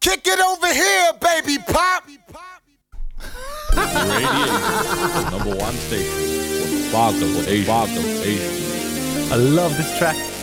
Kick it over here, baby pop. Radio, number one station for Vago Asian. I love this track.